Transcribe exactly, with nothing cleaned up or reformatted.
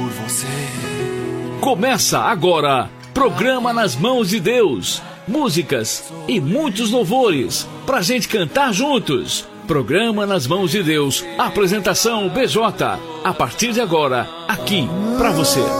por você. Começa agora, Programa Nas Mãos de Deus. Músicas e muitos louvores pra gente cantar juntos. Programa Nas Mãos de Deus. Apresentação B J. A partir de agora, aqui pra você.